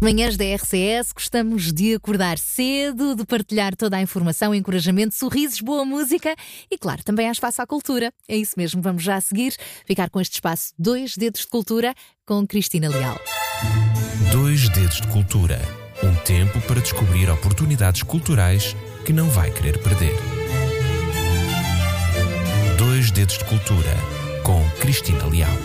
Manhãs da RCS, gostamos de acordar cedo, de partilhar toda a informação, encorajamento, sorrisos, boa música e, claro, também há espaço à cultura. É isso mesmo, vamos já a seguir ficar com este espaço 2 Dedos de Cultura com Cristina Leal. 2 Dedos de Cultura, um tempo para descobrir oportunidades culturais que não vai querer perder. 2 Dedos de Cultura com Cristina Leal.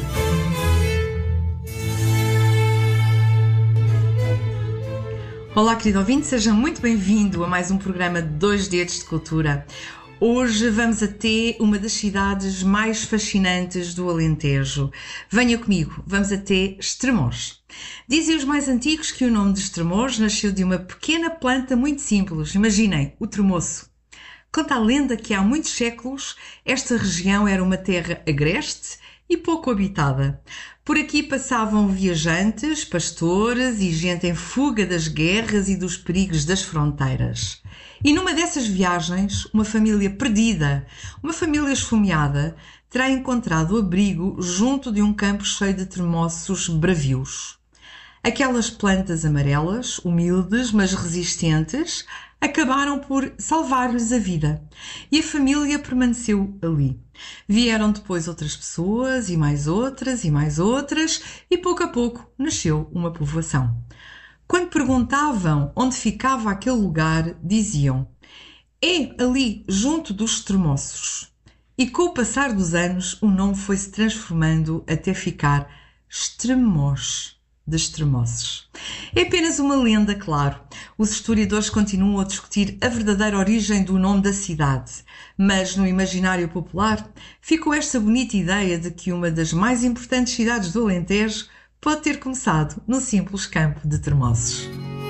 Olá, querido ouvinte, seja muito bem-vindo a mais um programa de 2 Dedos de Cultura. Hoje vamos até uma das cidades mais fascinantes do Alentejo. Venha comigo, vamos até Estremoz. Dizem os mais antigos que o nome de Estremoz nasceu de uma pequena planta muito simples. Imaginem, o tremoço. Conta a lenda que há muitos séculos esta região era uma terra agreste e pouco habitada. Por aqui passavam viajantes, pastores e gente em fuga das guerras e dos perigos das fronteiras. E numa dessas viagens, uma família perdida, uma família esfomeada, terá encontrado abrigo junto de um campo cheio de tremoços bravios. Aquelas plantas amarelas, humildes, mas resistentes, acabaram por salvar-lhes a vida. E a família permaneceu ali. Vieram depois outras pessoas, e mais outras, e mais outras, e pouco a pouco nasceu uma povoação. Quando perguntavam onde ficava aquele lugar, diziam: é ali, junto dos tremoços. E com o passar dos anos, o nome foi-se transformando até ficar Estremoz, de Estremoços. É apenas uma lenda, claro. Os historiadores continuam a discutir a verdadeira origem do nome da cidade, mas no imaginário popular ficou esta bonita ideia de que uma das mais importantes cidades do Alentejo pode ter começado no simples campo de tremoços.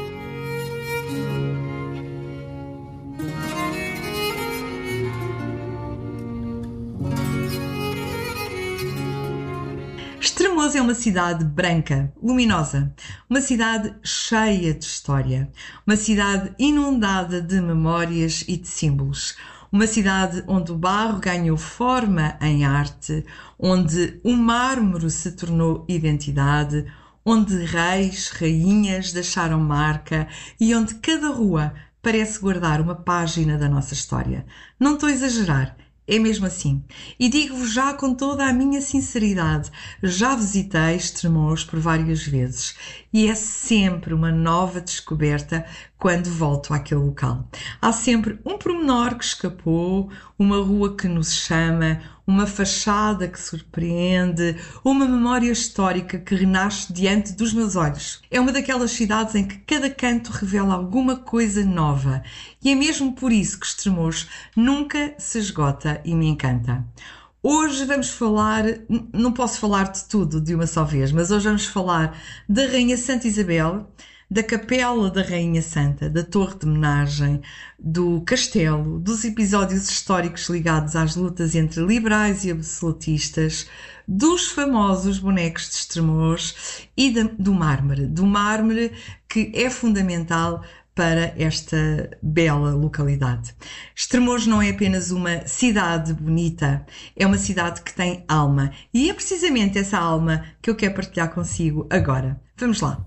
Estremoz é uma cidade branca, luminosa, uma cidade cheia de história, uma cidade inundada de memórias e de símbolos, uma cidade onde o barro ganhou forma em arte, onde o mármore se tornou identidade, onde reis, rainhas deixaram marca e onde cada rua parece guardar uma página da nossa história. Não estou a exagerar. É mesmo assim. E digo-vos já com toda a minha sinceridade, já visitei Estremoz por várias vezes e é sempre uma nova descoberta quando volto àquele local. Há sempre um pormenor que escapou, uma rua que nos chama, uma fachada que surpreende, uma memória histórica que renasce diante dos meus olhos. É uma daquelas cidades em que cada canto revela alguma coisa nova e é mesmo por isso que Estremoz nunca se esgota e me encanta. Hoje vamos falar, não posso falar de tudo de uma só vez, mas hoje vamos falar da Rainha Santa Isabel, da Capela da Rainha Santa, da Torre de Homenagem, do Castelo, dos episódios históricos ligados às lutas entre liberais e absolutistas, dos famosos bonecos de Estremoz e do mármore que é fundamental para esta bela localidade. Estremoz não é apenas uma cidade bonita, é uma cidade que tem alma. E é precisamente essa alma que eu quero partilhar consigo agora. Vamos lá!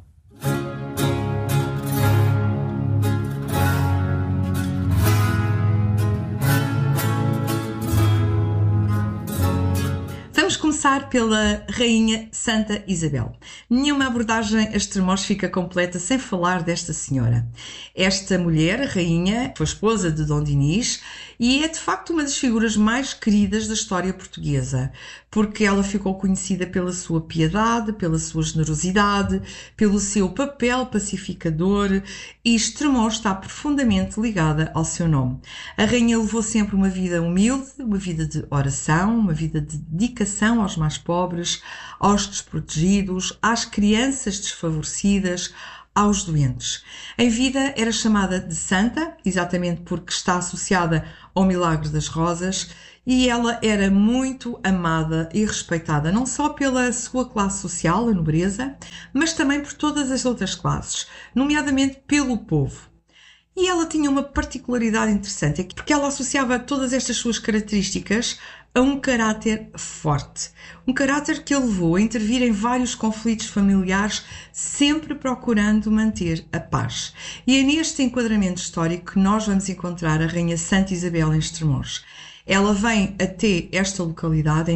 Vamos começar pela Rainha Santa Isabel. Nenhuma abordagem a Estremoz fica completa sem falar desta senhora. Esta mulher, a rainha, foi esposa de Dom Dinis e é de facto uma das figuras mais queridas da história portuguesa, porque ela ficou conhecida pela sua piedade, pela sua generosidade, pelo seu papel pacificador e Estremoz está profundamente ligada ao seu nome. A rainha levou sempre uma vida humilde, uma vida de oração, uma vida de dedicação aos mais pobres, aos desprotegidos, às crianças desfavorecidas, aos doentes. Em vida era chamada de Santa, exatamente porque está associada ao milagre das rosas, e ela era muito amada e respeitada, não só pela sua classe social, a nobreza, mas também por todas as outras classes, nomeadamente pelo povo. E ela tinha uma particularidade interessante, porque ela associava todas estas suas características a um caráter forte. Um caráter que a levou a intervir em vários conflitos familiares, sempre procurando manter a paz. E é neste enquadramento histórico que nós vamos encontrar a Rainha Santa Isabel em Estremoz. Ela vem até esta localidade em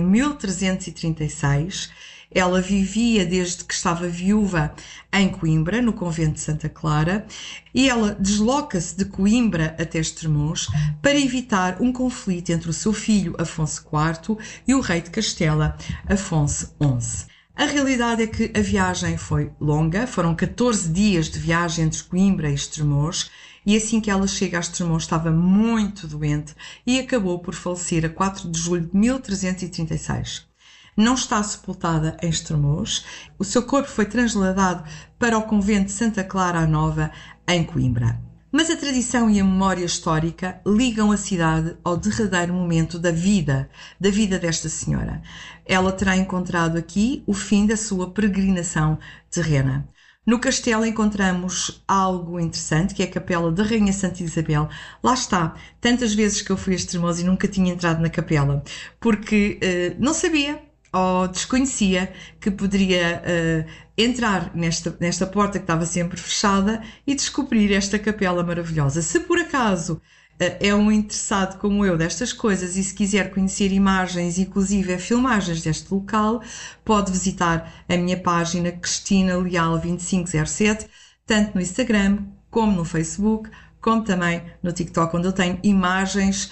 1336. Ela vivia desde que estava viúva em Coimbra, no convento de Santa Clara, e ela desloca-se de Coimbra até Estremoz para evitar um conflito entre o seu filho Afonso IV e o rei de Castela, Afonso XI. A realidade é que a viagem foi longa, foram 14 dias de viagem entre Coimbra e Estremoz, e assim que ela chega a Estremoz estava muito doente e acabou por falecer a 4 de julho de 1336. Não está sepultada em Estremoz. O seu corpo foi trasladado para o convento de Santa Clara a Nova, em Coimbra. Mas a tradição e a memória histórica ligam a cidade ao derradeiro momento da vida desta senhora. Ela terá encontrado aqui o fim da sua peregrinação terrena. No castelo encontramos algo interessante, que é a capela da Rainha Santa Isabel. Lá está, tantas vezes que eu fui a Estremoz e nunca tinha entrado na capela, porque não sabia ou desconhecia que poderia entrar nesta porta que estava sempre fechada e descobrir esta capela maravilhosa. Se por acaso é um interessado como eu destas coisas e se quiser conhecer imagens, inclusive filmagens deste local, pode visitar a minha página Cristina Leal 2507, tanto no Instagram como no Facebook, como também no TikTok, onde eu tenho imagens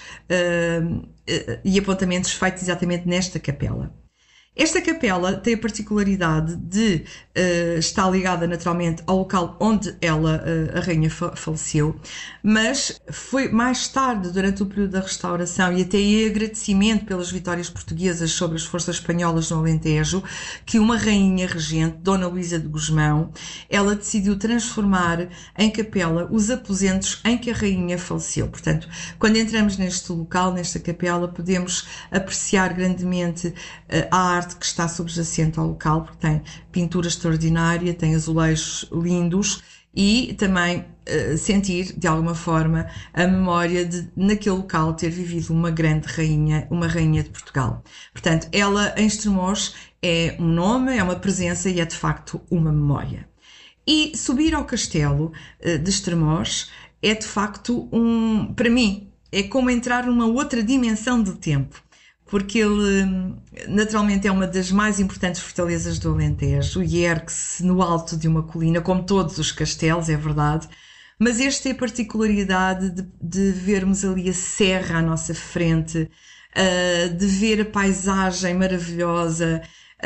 e apontamentos feitos exatamente nesta capela. Esta capela tem a particularidade de estar ligada naturalmente ao local onde a rainha faleceu, mas foi mais tarde, durante o período da restauração e até em agradecimento pelas vitórias portuguesas sobre as forças espanholas no Alentejo, que uma rainha regente, Dona Luísa de Gusmão, ela decidiu transformar em capela os aposentos em que a rainha faleceu. Portanto, quando entramos neste local, nesta capela, podemos apreciar grandemente a arte que está subjacente ao local, porque tem pintura extraordinária, tem azulejos lindos e também sentir, de alguma forma, a memória de, naquele local, ter vivido uma grande rainha, uma rainha de Portugal. Portanto, ela em Estremoz é um nome, é uma presença e é, de facto, uma memória. E subir ao castelo de Estremoz é, de facto, para mim, é como entrar numa outra dimensão do tempo, porque ele naturalmente é uma das mais importantes fortalezas do Alentejo e ergue-se no alto de uma colina, como todos os castelos, é verdade, mas esta é a particularidade de vermos ali a serra à nossa frente, de ver a paisagem maravilhosa,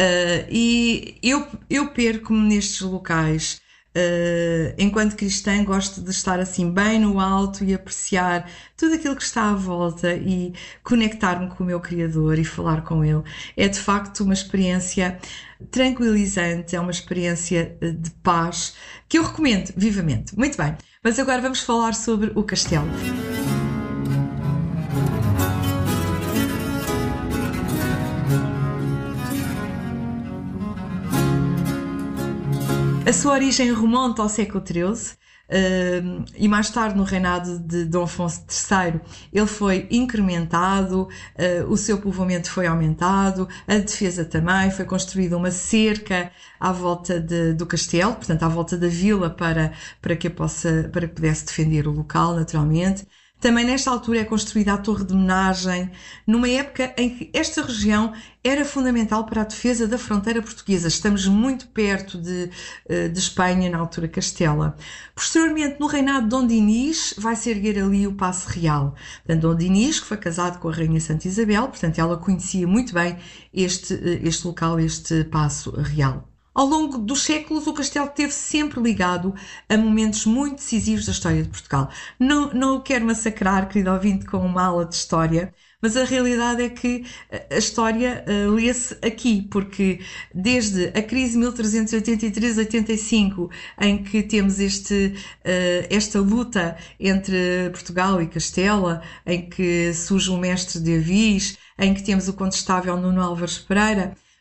e eu perco-me nestes locais. Enquanto cristã, gosto de estar assim bem no alto e apreciar tudo aquilo que está à volta e conectar-me com o meu Criador e falar com Ele. É de facto uma experiência tranquilizante, é uma experiência de paz que eu recomendo vivamente. Muito bem, mas agora vamos falar sobre o castelo. A sua origem remonta ao século XIII e mais tarde, no reinado de Dom Afonso III, ele foi incrementado, o seu povoamento foi aumentado, a defesa também, foi construída uma cerca à volta do castelo, portanto à volta da vila para que pudesse defender o local, naturalmente. Também nesta altura é construída a Torre de Menagem, numa época em que esta região era fundamental para a defesa da fronteira portuguesa. Estamos muito perto de Espanha, na altura Castela. Posteriormente, no reinado de Dom Dinis, vai-se erguer ali o Paço Real. Portanto, Dom Dinis, que foi casado com a Rainha Santa Isabel, portanto ela conhecia muito bem este local, este Paço Real. Ao longo dos séculos, o castelo esteve sempre ligado a momentos muito decisivos da história de Portugal. Não o quero massacrar, querido ouvinte, com uma aula de história, mas a realidade é que a história lê-se aqui, porque desde a crise de 1383-85, em que temos esta luta entre Portugal e Castela, em que surge o mestre de Avis, em que temos o condestável Nuno Álvares Pereira,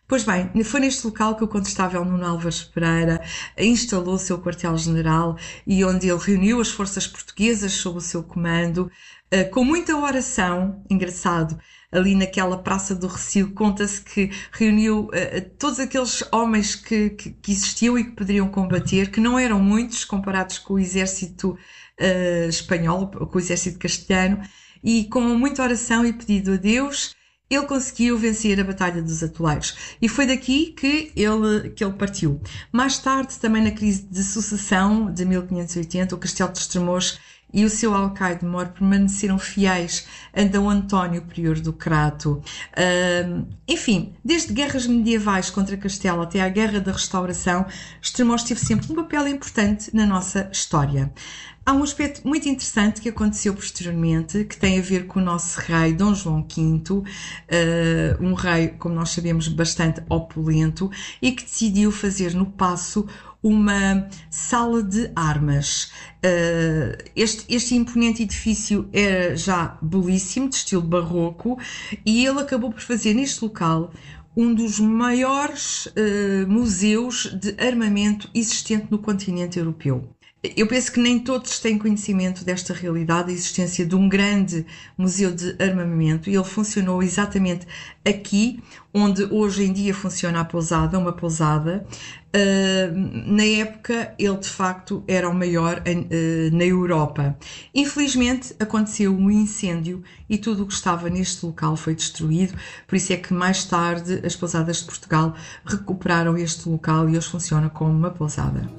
Pois bem, foi neste local que o Condestável Nuno Álvares Pereira instalou o seu quartel-general e onde ele reuniu as forças portuguesas sob o seu comando, com muita oração. Engraçado, ali naquela Praça do Recio, conta-se que reuniu todos aqueles homens que existiam e que poderiam combater, que não eram muitos comparados com o exército espanhol, com o exército castelhano, e com muita oração e pedido a Deus, ele conseguiu vencer a Batalha dos Atoleiros. E foi daqui que ele partiu. Mais tarde, também na crise de sucessão de 1580, o Castelo de Estremoz e o seu alcaide-mor permaneceram fiéis a D. António, prior do Crato. Enfim, desde guerras medievais contra Castelo até à Guerra da Restauração, Estremoz teve sempre um papel importante na nossa história. Há um aspecto muito interessante que aconteceu posteriormente, que tem a ver com o nosso rei Dom João V, um rei, como nós sabemos, bastante opulento, e que decidiu fazer no Paço uma sala de armas. Este imponente edifício era já belíssimo, de estilo barroco, e ele acabou por fazer neste local um dos maiores museus de armamento existente no continente europeu. Eu penso que nem todos têm conhecimento desta realidade, a existência de um grande museu de armamento, e ele funcionou exatamente aqui, onde hoje em dia funciona uma pousada. Na época, ele de facto era o maior na Europa. Infelizmente, aconteceu um incêndio e tudo o que estava neste local foi destruído, por isso é que mais tarde as pousadas de Portugal recuperaram este local e hoje funciona como uma pousada.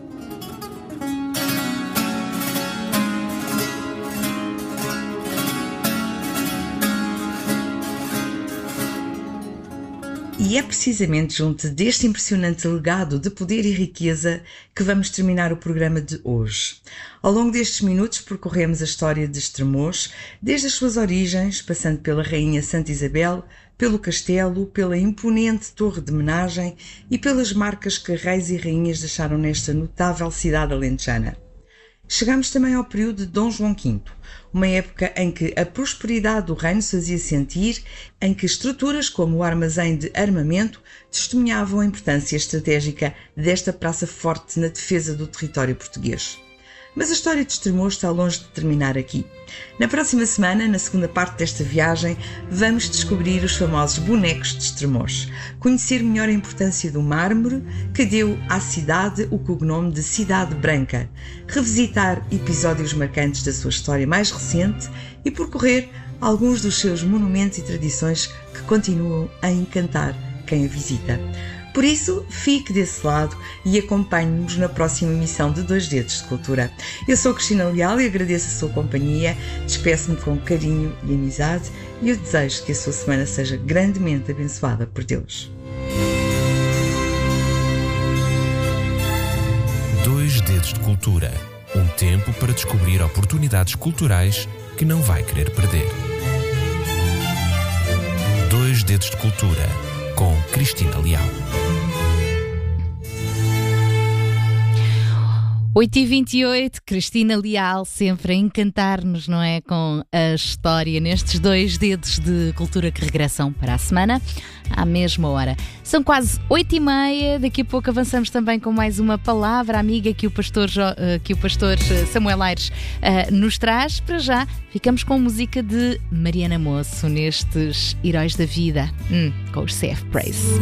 E é precisamente junto deste impressionante legado de poder e riqueza que vamos terminar o programa de hoje. Ao longo destes minutos percorremos a história de Estremoz, desde as suas origens, passando pela Rainha Santa Isabel, pelo castelo, pela imponente torre de homenagem e pelas marcas que reis e rainhas deixaram nesta notável cidade alentejana. Chegamos também ao período de Dom João V, uma época em que a prosperidade do reino se fazia sentir, em que estruturas como o armazém de armamento testemunhavam a importância estratégica desta praça forte na defesa do território português. Mas a história de Estremoz está longe de terminar aqui. Na próxima semana, na segunda parte desta viagem, vamos descobrir os famosos bonecos de Estremoz, conhecer melhor a importância do mármore que deu à cidade o cognome de Cidade Branca, revisitar episódios marcantes da sua história mais recente e percorrer alguns dos seus monumentos e tradições que continuam a encantar quem a visita. Por isso, fique desse lado e acompanhe-nos na próxima emissão de Dois Dedos de Cultura. Eu sou Cristina Leal e agradeço a sua companhia, despeço-me com carinho e amizade e eu desejo que a sua semana seja grandemente abençoada por Deus. Dois Dedos de Cultura. Um tempo para descobrir oportunidades culturais que não vai querer perder. Dois Dedos de Cultura, com Cristina Leal. 8h28, Cristina Leal sempre a encantar-nos, não é? Com a história nestes Dois Dedos de Cultura que regressam para a semana, à mesma hora. São quase 8h30, daqui a pouco avançamos também com mais uma palavra amiga que o pastor Samuel Aires nos traz. Para já, ficamos com música de Mariana Moço nestes Heróis da Vida, com os CF Praise.